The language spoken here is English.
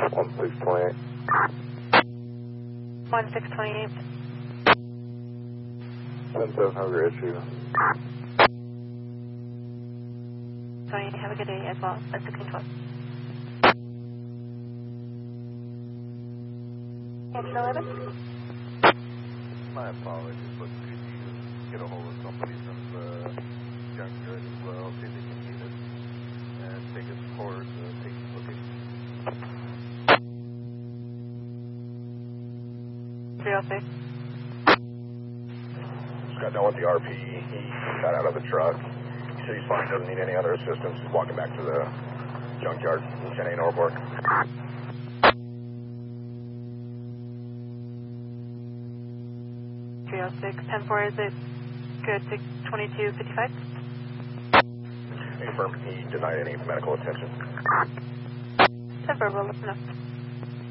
1628. 1628. 10-7, have your issue. Sorry, have a good day as well. At 1612. Extra 11? My apologies, but could you get a hold of somebody from the junkyard as well, see if they can meet us and take us towards Peyton's location? 306. Got done with the RP. He got out of the truck. He said he's fine, doesn't need any other assistance. He's walking back to the junkyard in 10A Norfolk. 306. 10-4, is it good to 2255? Affirmed. He denied any medical attention. 10-4, we'll listen up.